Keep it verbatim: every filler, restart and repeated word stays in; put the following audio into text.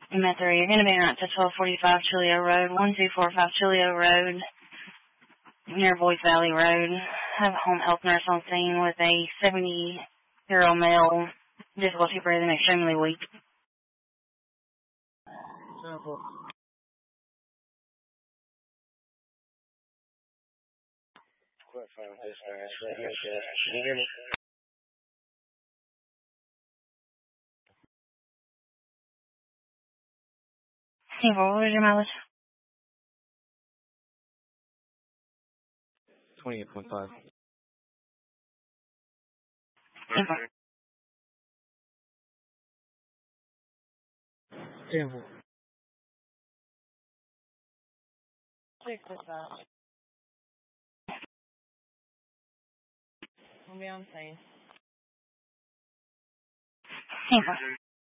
Metro, you're going to be out to twelve forty-five Chilio Road, one two four five Chilio Road, near Boys Valley Road. I have a home health nurse on scene with a seventy-year-old male, difficulty breathing, extremely weak. Sample. Quit from this man. Can you hear me? Hey, what was your mileage? twenty-eight point five. Okay. Sample. Six with that. We'll be on safe. Hey,